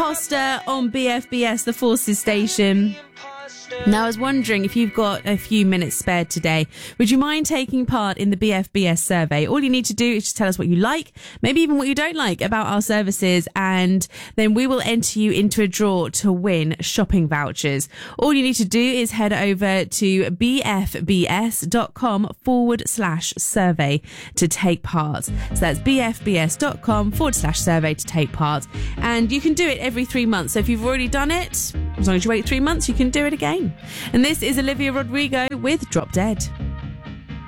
Foster on BFBS, the Forces station. Now, I was wondering if you've got a few minutes spared today, would you mind taking part in the BFBS survey? All you need to do is just tell us what you like, maybe even what you don't like about our services, and then we will enter you into a draw to win shopping vouchers. All you need to do is head over to bfbs.com/survey to take part. So that's bfbs.com/survey to take part. And you can do it every 3 months. So if you've already done it, as long as you wait 3 months, you can do it again. And this is Olivia Rodrigo with Drop Dead.